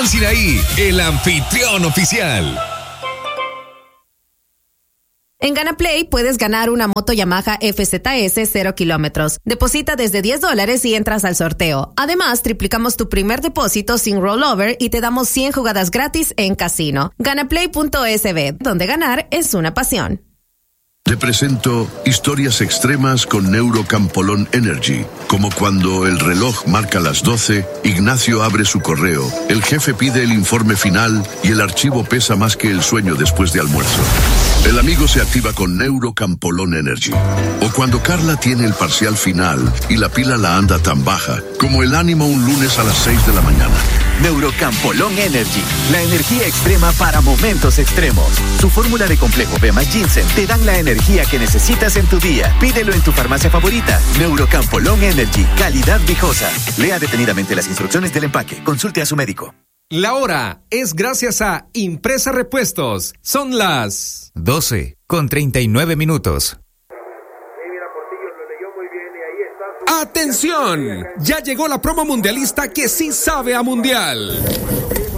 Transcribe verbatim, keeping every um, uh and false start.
Nissan Sinaí, el anfitrión oficial. En GanaPlay puedes ganar una moto Yamaha F Z S cero kilómetros. Deposita desde diez dólares y entras al sorteo. Además, triplicamos tu primer depósito sin rollover y te damos cien jugadas gratis en casino. Ganaplay punto es be, donde ganar es una pasión. Te presento historias extremas con Neurocampolón Energy. Como cuando el reloj marca las doce, Ignacio abre su correo, el jefe pide el informe final y el archivo pesa más que el sueño después de almuerzo. El amigo se activa con Neurocampolón Energy. O cuando Carla tiene el parcial final y la pila la anda tan baja, como el ánimo un lunes a las seis de la mañana. Neurocampolón Energy, la energía extrema para momentos extremos. Su fórmula de complejo B más ginseng te dan la energía que necesitas en tu día. Pídelo en tu farmacia favorita. Neurocampolón Energy, calidad viejosa. Lea detenidamente las instrucciones del empaque. Consulte a su médico. La hora es gracias a Impresa Repuestos. Son las doce con treinta y nueve minutos. ¡Atención! Ya llegó la promo mundialista que sí sabe a mundial.